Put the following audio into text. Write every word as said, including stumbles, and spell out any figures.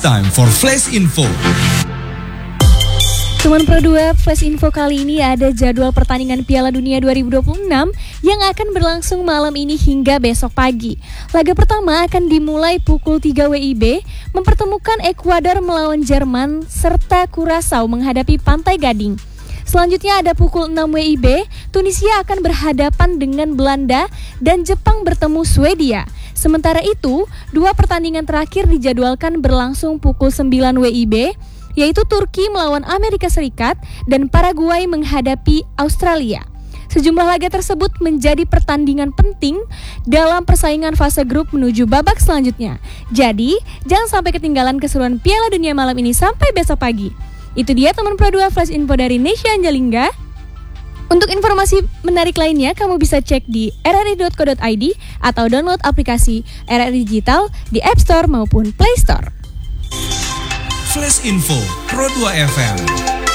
time for Flash Info. Teman Pro dua, Flash Info kali ini ada jadwal pertandingan Piala Dunia dua ribu dua puluh enam yang akan berlangsung malam ini hingga besok pagi. Laga pertama akan dimulai pukul tiga W I B, mempertemukan Ekuador melawan Jerman, serta Curaçao menghadapi Pantai Gading. Selanjutnya ada pukul enam W I B, Tunisia akan berhadapan dengan Belanda dan Jepang bertemu Swedia. Sementara itu, dua pertandingan terakhir dijadwalkan berlangsung pukul sembilan W I B, yaitu Turki melawan Amerika Serikat dan Paraguay menghadapi Australia. Sejumlah laga tersebut menjadi pertandingan penting dalam persaingan fase grup menuju babak selanjutnya. Jadi, jangan sampai ketinggalan keseruan Piala Dunia malam ini sampai besok pagi. Itu dia teman Pro dua Flash Info dari Nesya Anjalingga. Untuk informasi menarik lainnya, kamu bisa cek di r r i dot co dot i d atau download aplikasi R R I Digital di App Store maupun Play Store. Flash Info Pro dua F M.